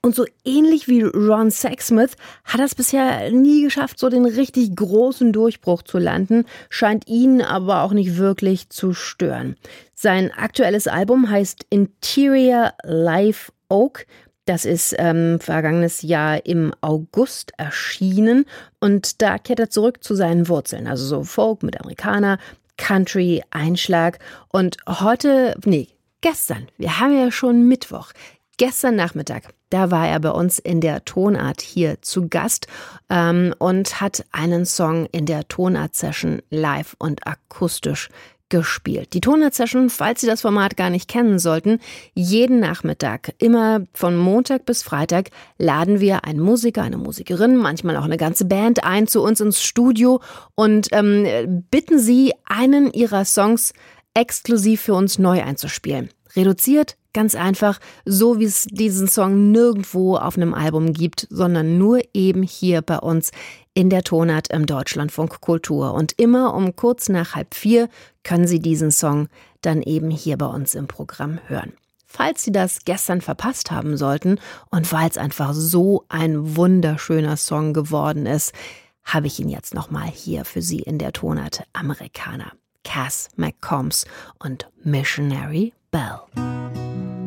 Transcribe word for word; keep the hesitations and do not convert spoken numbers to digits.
Und so ähnlich wie Ron Sexsmith hat er es bisher nie geschafft, so den richtig großen Durchbruch zu landen, scheint ihn aber auch nicht wirklich zu stören. Sein aktuelles Album heißt Interior Live Oak. Das ist ähm, vergangenes Jahr im August erschienen und da kehrt er zurück zu seinen Wurzeln. Also so Folk mit Amerikaner, Country, Einschlag und heute, nee, gestern, wir haben ja schon Mittwoch, gestern Nachmittag, da war er bei uns in der Tonart hier zu Gast ähm, und hat einen Song in der Tonart-Session live und akustisch gespielt. Die Tonart-Session, falls Sie das Format gar nicht kennen sollten, jeden Nachmittag, immer von Montag bis Freitag, laden wir einen Musiker, eine Musikerin, manchmal auch eine ganze Band ein zu uns ins Studio und ähm, bitten Sie, einen ihrer Songs exklusiv für uns neu einzuspielen. Reduziert, ganz einfach, so wie es diesen Song nirgendwo auf einem Album gibt, sondern nur eben hier bei uns in der Tonart im Deutschlandfunk Kultur. Und immer um kurz nach halb vier können Sie diesen Song dann eben hier bei uns im Programm hören. Falls Sie das gestern verpasst haben sollten und weil es einfach so ein wunderschöner Song geworden ist, habe ich ihn jetzt nochmal hier für Sie in der Tonart Amerikaner. Cass McCombs und Missionary Bell.